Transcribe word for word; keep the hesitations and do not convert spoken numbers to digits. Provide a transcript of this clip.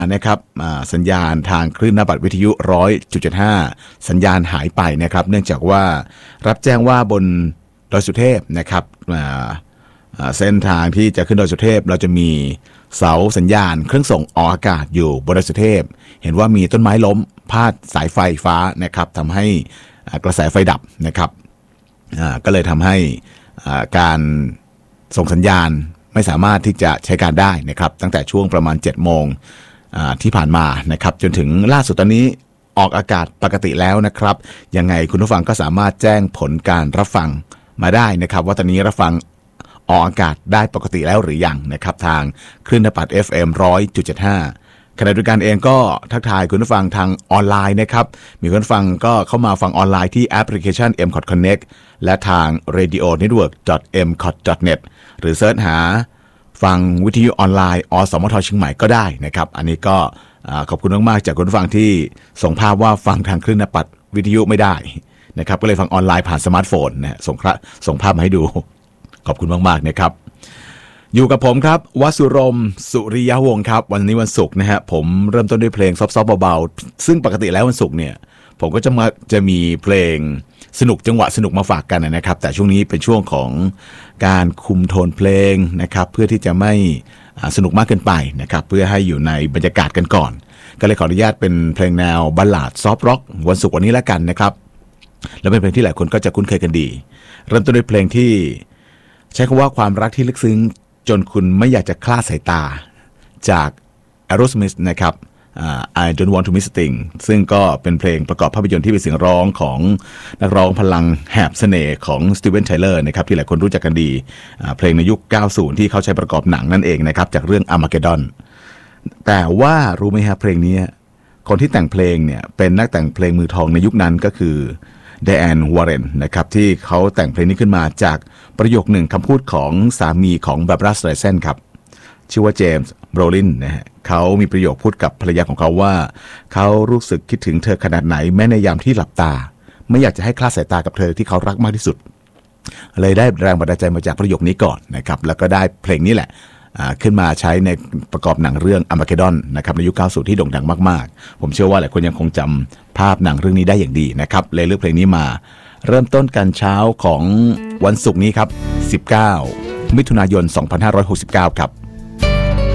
นะครับสัญญาณทางคลื่นนบัตรวิทยุ หนึ่งร้อยจุดเจ็ดห้า สัญญาณหายไปนะครับเนื่องจากว่ารับแจ้งว่าบนดอยสุเทพนะครับเส้นทางที่จะขึ้นดอยสุเทพเราจะมีเสาสัญญาณเครื่องส่งออกอากาศอยู่บนดอยสุเทพเห็นว่ามีต้นไม้ล้มพาดสายไฟฟ้านะครับทำให้กระแสไฟดับนะครับก็เลยทำให้การส่งสัญญาณไม่สามารถที่จะใช้การได้นะครับตั้งแต่ช่วงประมาณเจ็ดโมงที่ผ่านมานะครับจนถึงล่าสุดตอนนี้ออกอากาศปกติแล้วนะครับยังไงคุณผู้ฟังก็สามารถแจ้งผลการรับฟังมาได้นะครับว่าตอนนี้รับฟังออกอากาศได้ปกติแล้วหรือยังนะครับทางคลื่นนบัตร เอฟ เอ็ม หนึ่งร้อยจุดเจ็ดห้า ขณะเดียวกันเองก็ทักทายคุณผู้ฟังทางออนไลน์นะครับมีคุณผู้ฟังก็เข้ามาฟังออนไลน์ที่แอปพลิเคชัน เอ็ม คอท Connect และทาง เรดิโอเน็ตเวิร์ก ดอท เอ็ม คอท ดอท เน็ต หรือเสิร์ชหาฟังวิทยุออนไลน์อสมทเชียงใหม่ก็ได้นะครับอันนี้ก็ขอบคุณมากๆจากคุณผู้ฟังที่ส่งภาพว่าฟังทางคลื่นนบัตรวิทยุไม่ได้นะครับก็เลยฟังออนไลน์ผ่านสมาร์ทโฟนนะส่งส่งภาพมาให้ดูขอบคุณมากๆนะครับอยู่กับผมครับวสุรมสุริยะวงศ์ครับวันนี้วันศุกร์นะฮะผมเริ่มต้นด้วยเพลงซอฟต์ๆเบาๆซึ่งปกติแล้ววันศุกร์เนี่ยผมก็จะมาจะมีเพลงสนุกจังหวะสนุกมาฝากกันนะครับแต่ช่วงนี้เป็นช่วงของการคุมโทนเพลงนะครับเพื่อที่จะไม่สนุกมากเกินไปนะครับเพื่อให้อยู่ในบรรยากาศกันก่อนก็เลยขออนุญาตเป็นเพลงแนวบัลลาดซอฟต์ร็อกวันศุกร์วันนี้แล้วกันนะครับแล้วเป็นเพลงที่หลายคนก็จะคุ้นเคยกันดีเริ่มต้นด้วยเพลงที่ใช้คำว่าความรักที่ลึกซึ้งจนคุณไม่อยากจะคลาดสายตาจาก Aerosmith นะครับI Don't Want to Miss a Thing ซึ่งก็เป็นเพลงประกอบภาพยนตร์ที่เป็นเสียงร้องของนักร้องพลังแหบเสน่ห์ของสตีเวนไทเลอร์นะครับที่หลายคนรู้จักกันดีเพลงในยุคเก้าสิบที่เขาใช้ประกอบหนังนั่นเองนะครับจากเรื่อง Armageddon แต่ว่ารู้ไหมครับเพลงนี้คนที่แต่งเพลงเนี่ยเป็นนักแต่งเพลงมือทองในยุคนั้นก็คือไดแอนวอร์เรนนะครับที่เขาแต่งเพลงนี้ขึ้นมาจากประโยคหนึ่งคำพูดของสามีของบาร์บารา สไตรแซนด์ครับชื่อว่าเจมส์โบรลินนะฮะเขามีประโยคพูดกับภรรยาของเขาว่าเขารู้สึกคิดถึงเธอขนาดไหนแม้ในยามที่หลับตาไม่อยากจะให้คลาดสายตากับเธอที่เขารักมากที่สุดเลยได้แรงบันดาลใจมาจากประโยคนี้ก่อนนะครับแล้วก็ได้เพลงนี้แหละขึ้นมาใช้ในประกอบหนังเรื่อง Armageddon นะครับในยุคเก้าสิบที่โด่งดังมากๆผมเชื่อว่าหลายคนยังคงจำภาพหนังเรื่องนี้ได้อย่างดีนะครับเลยเลือกเพลงนี้มาเริ่มต้นกันเช้าของวันศุกร์นี้ครับสิบเก้ามิถุนายนสองพันห้าร้อยหกสิบเก้าครับ